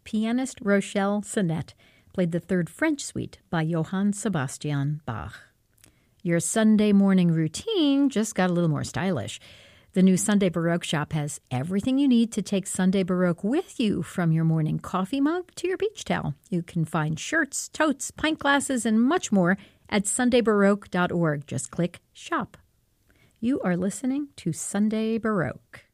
pianist Rochelle Sonnet played the Third French Suite by Johann Sebastian Bach. Your Sunday morning routine just got a little more stylish. The new Sunday Baroque shop has everything you need to take Sunday Baroque with you, from your morning coffee mug to your beach towel. You can find shirts, totes, pint glasses, and much more at sundaybaroque.org. Just click Shop. You are listening to Sunday Baroque.